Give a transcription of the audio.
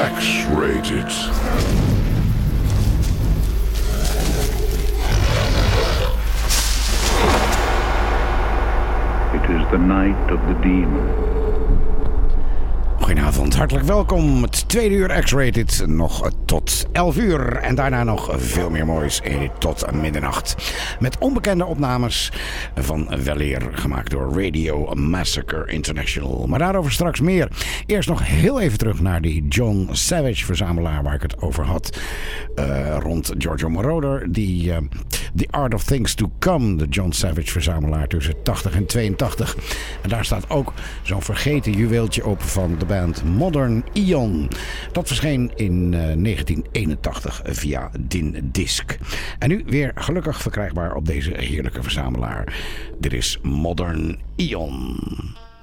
X-Rated. It is the night of the demon. Goedenavond, hartelijk welkom. Het tweede uur X-Rated nog tot 11 uur. En daarna nog veel meer moois tot middernacht. Met onbekende opnames van weleer gemaakt door Radio Massacre International. Maar daarover straks meer. Eerst nog heel even terug naar die John Savage verzamelaar waar ik het over had. Rond Giorgio Moroder. Die The Art of Things to Come. De John Savage verzamelaar tussen 80 en 82. En daar staat ook zo'n vergeten juweeltje op van de band Modern Ion. Dat verscheen in 1981 via Din Disc. En nu weer gelukkig verkrijgbaar op deze heerlijke verzamelaar. Dit is Modern Ion.